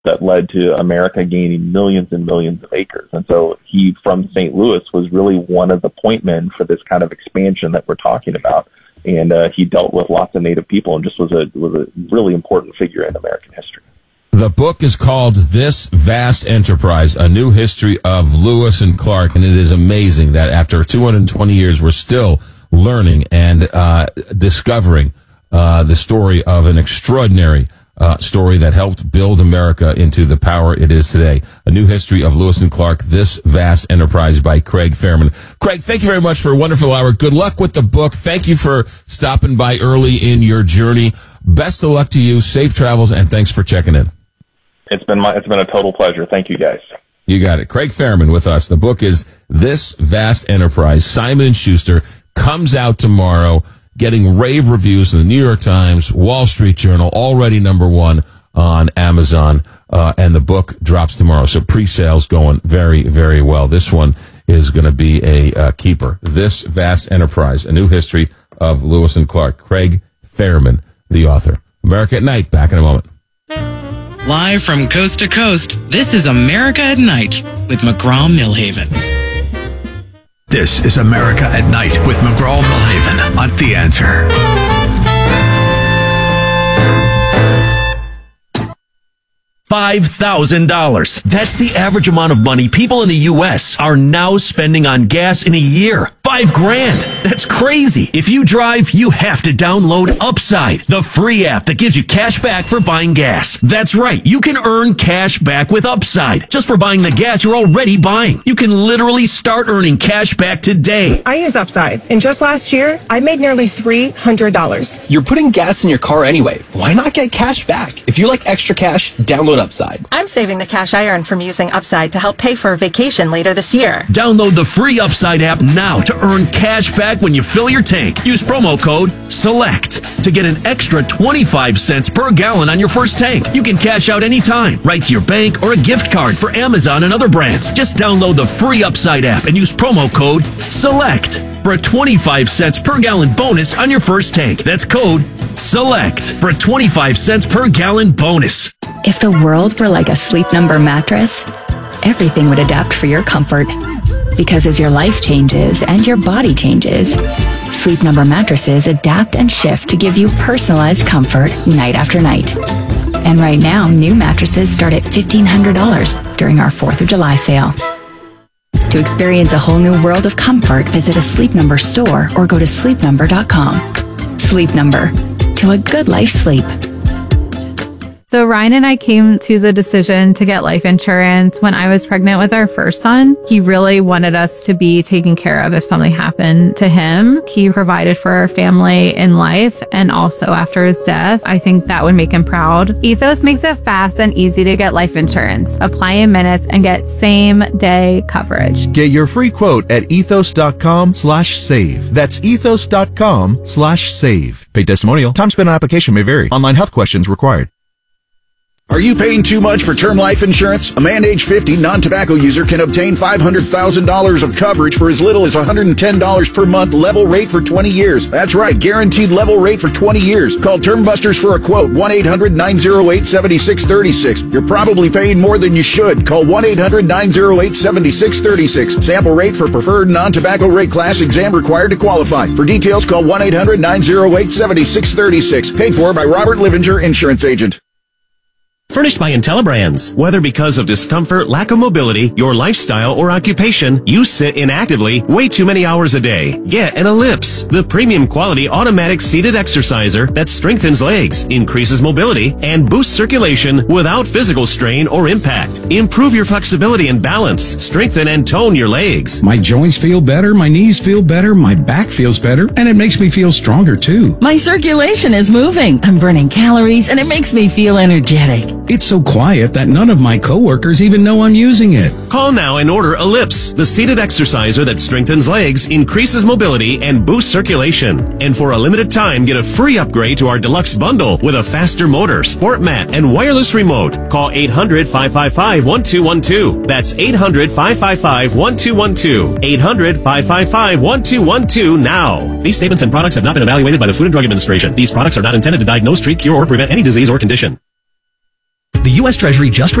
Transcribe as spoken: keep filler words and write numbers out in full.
that led to America gaining millions and millions of acres. And so he, from Saint Louis, was really one of the point men for this kind of expansion that we're talking about. And uh, he dealt with lots of Native people and just was a was a really important figure in American history. The book is called This Vast Enterprise, A New History of Lewis and Clark, and it is amazing that after two hundred twenty years, we're still learning and uh, discovering uh, the story of an extraordinary Uh, story that helped build America into the power it is today. A New History of Lewis and Clark, This Vast Enterprise by Craig Fairman. Craig, thank you very much for a wonderful hour. Good luck with the book. Thank you for stopping by early in your journey. Best of luck to you. Safe travels, and thanks for checking in. It's been my, it's been a total pleasure. Thank you, guys. You got it. Craig Fairman with us. The book is This Vast Enterprise. Simon and Schuster comes out tomorrow, getting rave reviews in the New York Times, Wall Street Journal, already number one on Amazon, uh, and the book drops tomorrow. So pre-sales going very, very well. This one is going to be a uh, keeper. This Vast Enterprise, A New History of Lewis and Clark. Craig Fairman, the author. America at Night, back in a moment. Live from coast to coast, this is America at Night with McGraw-Millhaven. This is America at Night with McGraw-Millhaven on The Answer. five thousand dollars. That's the average amount of money people in the U S are now spending on gas in a year. Five grand. That's crazy. If you drive, you have to download Upside, the free app that gives you cash back for buying gas. That's right. You can earn cash back with Upside just for buying the gas you're already buying. You can literally start earning cash back today. I use Upside, and just last year, I made nearly three hundred dollars. You're putting gas in your car anyway. Why not get cash back? If you like extra cash, download Upside. I'm saving the cash I earn from using Upside to help pay for a vacation later this year. Download the free Upside app now to earn cash back when you fill your tank. Use promo code SELECT to get an extra twenty-five cents per gallon on your first tank. You can cash out anytime, right to your bank or a gift card for Amazon and other brands. Just download the free Upside app and use promo code SELECT for a twenty-five cents per gallon bonus on your first tank. That's code SELECT for a twenty-five cents per gallon bonus. If the world were like a Sleep Number mattress, everything would adapt for your comfort. Because as your life changes and your body changes, Sleep Number mattresses adapt and shift to give you personalized comfort night after night. And right now, new mattresses start at fifteen hundred dollars during our fourth of July sale. To experience a whole new world of comfort, visit a Sleep Number store or go to sleep number dot com. Sleep Number. To a good life sleep. So Ryan and I came to the decision to get life insurance when I was pregnant with our first son. He really wanted us to be taken care of if something happened to him. He provided for our family in life and also after his death. I think that would make him proud. Ethos makes it fast and easy to get life insurance. Apply in minutes and get same day coverage. Get your free quote at ethos.com slash save. That's ethos.com slash save. Paid testimonial. Time spent on application may vary. Online health questions required. Are you paying too much for term life insurance? A man age fifty non-tobacco user can obtain five hundred thousand dollars of coverage for as little as one hundred ten dollars per month, level rate for twenty years. That's right, guaranteed level rate for twenty years. Call Term Busters for a quote, one eight hundred nine oh eight seven six three six. You're probably paying more than you should. Call one eight hundred nine oh eight seven six three six. Sample rate for preferred non-tobacco rate class, exam required to qualify. For details, call one eight hundred nine oh eight seven six three six. Paid for by Robert Livinger, Insurance Agent. Furnished by IntelliBrands. Whether because of discomfort, lack of mobility, your lifestyle, or occupation, you sit inactively way too many hours a day. Get an Ellipse, the premium quality automatic seated exerciser that strengthens legs, increases mobility, and boosts circulation without physical strain or impact. Improve your flexibility and balance. Strengthen and tone your legs. My joints feel better, my knees feel better, my back feels better, and it makes me feel stronger too. My circulation is moving. I'm burning calories, and it makes me feel energetic. It's so quiet that none of my coworkers even know I'm using it. Call now and order Ellipse, the seated exerciser that strengthens legs, increases mobility, and boosts circulation. And for a limited time, get a free upgrade to our deluxe bundle with a faster motor, sport mat, and wireless remote. Call eight hundred five five five one two one two. That's eight hundred five five five one two one two. eight hundred five five five one two one two now. These statements and products have not been evaluated by the Food and Drug Administration. These products are not intended to diagnose, treat, cure, or prevent any disease or condition. The U S Treasury just